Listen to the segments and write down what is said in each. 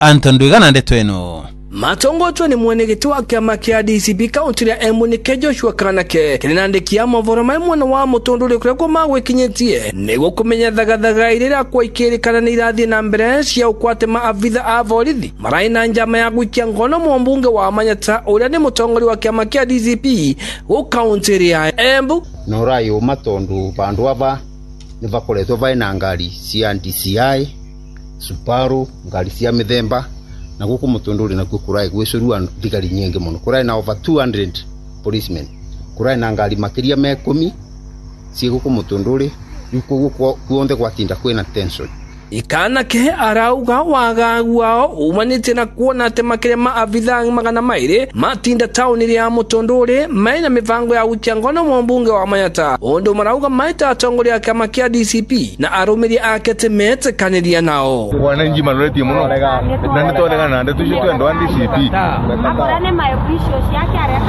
Anton Ndwigana ndetweno. Matongotwa ni mwenegeti wa kiama kia DCP kaunti ya Embu ni Joshua Kanake kirinandikia mavoro mai mwana wa Mutondore kuria kwa magwe kinyetie nego kumenya thagathaga irira kwa ikirikana ni irathie na mbere cia ukwate maabitha a borithi maraina njama ya gwikia ngono mumbunge wa Manyata uria ni mutongori wa kiama kia DCP go kaunti ya Embu norayo matondu bandu aba ni bakoretwo baina ngari cia DCI Subaru ngari cia mithemba na guku Mutondore na kukurai gwicurua thigari nyingi muno kurai na over 200 policemen kurai na ngari makiria me 10 cie guku Mutondore yuko kuonde gwatinda kwina tension ikana ke arauga wagagwao umanite na kuona ate makire maabitha magana maire matinda town iri ya Mutondore maina mivango ya uchangono mumbunge wa Manyata ondo marauga maita atongoria kama kia DCP na arumiri akete mete kaniria nao wananji maloreti muno na nitolega na ndetu jitu ndo DCP akorane my officials yake areka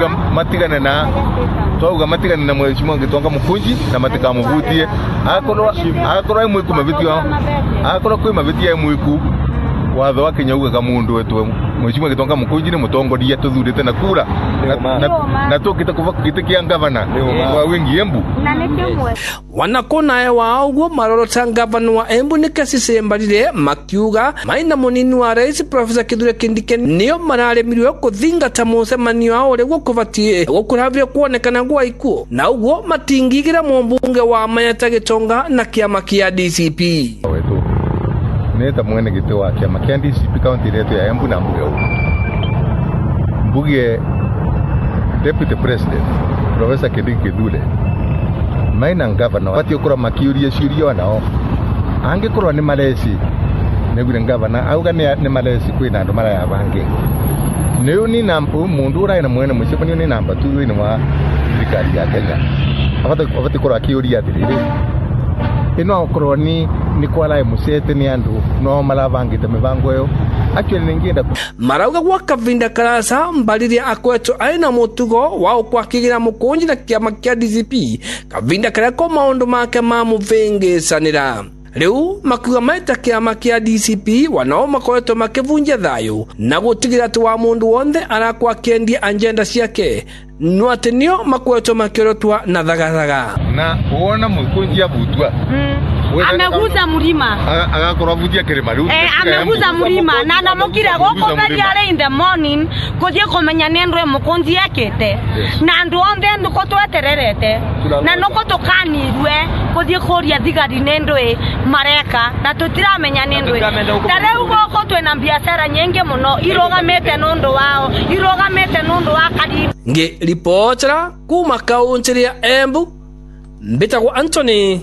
twauga matigane na mheshimiwa Gitonga Mukunji na matika muvutie akorwa imwe kumavitio akorwa kwima vitia mwiku watho wa Kenya uga mundu wetu mheshimiwa Gitonga Mukunji ni mutongoria tuthurite na kura na tukite kuvakitikia gavana wa wingi Embu wanakona wao go marorota gavana wa Embu ni Kasise Mbarire makiuga maina munini wa rais Professor Kithure Kindiki niyo mararemirwe kuthingata mucemanio ao uri gukuvatie gukuravia kuonekana gwa ikuo na ugo matingigira mumbunge wa Manyata Gitonga na kiama kia DCP neta mwene gite wa kiama kia DCP kaunti yetu ya Embu na mbuge Deputy President Professor Kindiki maina gavana wati ukura makiuria cirio nao angikorwa ni malesi negure gavana auga ni malesi kwina andu mara ya bangi niyo ni nampu mundu ura ina mwene mucipo ni namba 2 ni wa thirikari ya Kenya abati kurwa kiuria thiriri ino okorwo ni kwala musete ni andu no malavangite mivango yo actually ningienda marauga gwa kavinda karasa Mbarire akweto aina mutugo wao kwakigira Mukunji na kiama kia DCP kavinda karako maundu make mamuvengesanira riu makuga maita kiama kia DCP wanao makoretwo makivunja thayo na gutigira ati wa mundu wothe arakwa kendia agenda ciake no ati nio makoretwo makirotwa na thagathaga na uona Mukunji abutwa ameguza mlima agakorwa vutia kirima riu ameguza mlima na namukira goko bariare in the morning kuthie kumenya nendwe Mukunji yakete na andu onthe nduko twetererete na nuko tukanirwe kuthie kuria thigari nendwe mareka na tutiramenya nendwe tareu goko twena biashara nyingi muno irogamete nundu wao irogamete nundu wa kadi nge reportera kuma kaunti ya Embu mbitagwo Anthony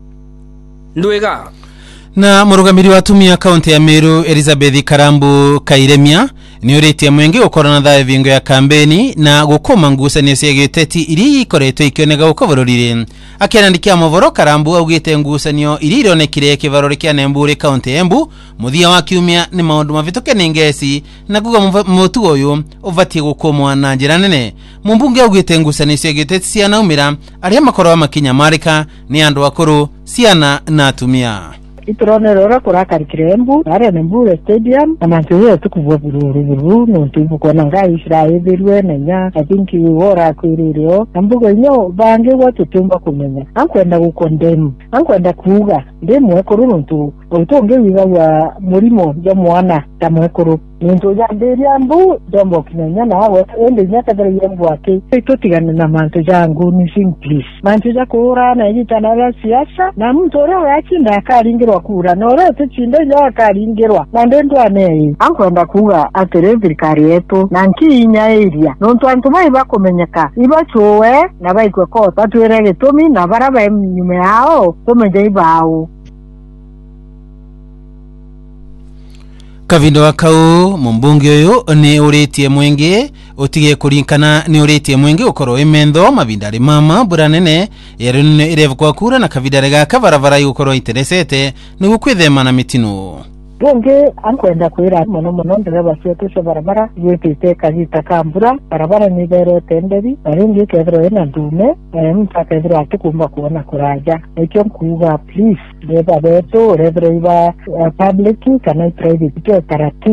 Ndwega na murugamiri wa tumia kaunti ya Meru Elizabeth Karambu Kairemia ni uretie mwenge ukorana thae vingo ya kampeni na gukoma ngucanio cia giteti iri ikoretwo ikionega ukovororire akiandikia movoro Karambu augite ngucanio iri ironekire kivarori kia Embu ri kaunti ya Embu muthia wa kiumia ni maundu mavituke ni ngesi na kuga mutugo uyu uvatie gukomwa na njira nene mumbunge augite ngucanio cia giteti cia naumira aria makorwa makinya marika ni andu akuru ciana na atumia ituronerora kurakarikire Embu are Embu stadium na mantuye tukuvwa bururu nontu kona ngai Israelirwe nenya I think wora kwiririo ambugo nyo bange watutumba kumenya ankwenda gukondemu ankwenda kuuga ndemwe kuru nontu utonge wiga wa murimo ya mwana tamwe kuru nontu ya nderia Embu dombo kinenya nawe ende nyakadari Embu ake tutigane na mantu jangu ni simply mantu ya kura na yitana ya siasa na mtu ora yakinda akaringirwa kura no ora tuchinde ya akaringirwa na ndendo ane ankwenda kuga atere thirikari yetu na nkinya area nontu antu mai bakomenyeka ibachowe na baikwe ko tatwere gitumi na baraba nyume yao tumenye ibao kavindo wakau mumbunge uyu ni uretie mwenge utige kurinkana ni uretie mwenge ukoro imendo mavindari mama buranene irevukwa kura na kavidare ga kavaravara ukoro interesete ni gukwithema na mitino Bunge ankwenda kwira muno ndereba cietu cia barabara gwitite kagita kambura barabara ni bero tenderi aringi kethro ena ndume mpaka kethro atikumba kuona kuraja ekyo nkuga please beba beto rethro iba public kana private kyo taratibu